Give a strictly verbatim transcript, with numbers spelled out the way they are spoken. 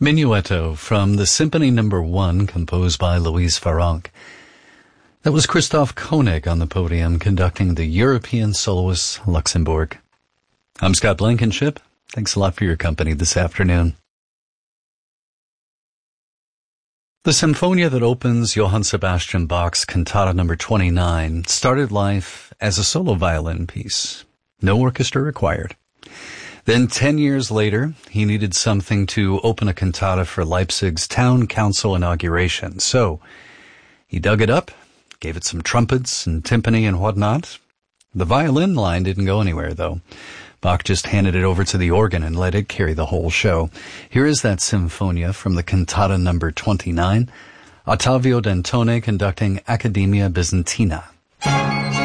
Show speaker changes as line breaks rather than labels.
Minuetto from the Symphony Number One, composed by Louise Farrenc. That was Christoph Koenig on the podium conducting the European Soloists Luxembourg. I'm Scott Blankenship. Thanks a lot for your company this afternoon. The Symphonia that opens Johann Sebastian Bach's Cantata Number twenty-nine started life as a solo violin piece. No orchestra required. Then ten years later, he needed something to open a cantata for Leipzig's town council inauguration. So he dug it up, gave it some trumpets and timpani and whatnot. The violin line didn't go anywhere, though. Bach just handed it over to the organ and let it carry the whole show. Here is that Symphonia from the Cantata Number twenty-nine, Ottavio Dantone conducting Accademia Bizantina.